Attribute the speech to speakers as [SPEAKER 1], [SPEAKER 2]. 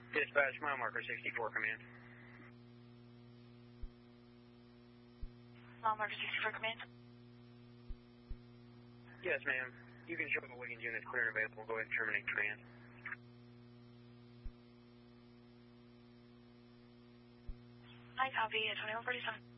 [SPEAKER 1] Dispatch, mile marker 64, command.
[SPEAKER 2] Mile marker 64, command.
[SPEAKER 1] Yes, ma'am. You can show the Wiggins unit clear and available. Go ahead and terminate command.
[SPEAKER 2] I copy at 2147.